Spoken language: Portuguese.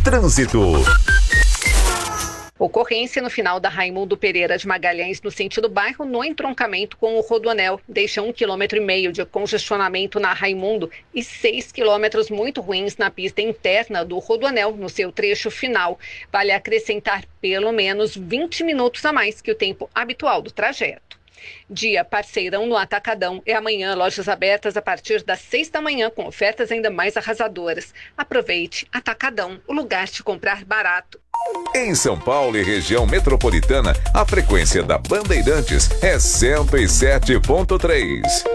Trânsito. Ocorrência no final da Raimundo Pereira de Magalhães, no sentido bairro, no entroncamento com o Rodoanel. Deixa 1,5 km de congestionamento na Raimundo e 6 km muito ruins na pista interna do Rodoanel, no seu trecho final. Vale acrescentar pelo menos 20 minutos a mais que o tempo habitual do trajeto. Dia Parceirão no Atacadão é amanhã, lojas abertas a partir das 6 da manhã com ofertas ainda mais arrasadoras. Aproveite, Atacadão, o lugar de comprar barato. Em São Paulo e região metropolitana, a frequência da Bandeirantes é 107.3.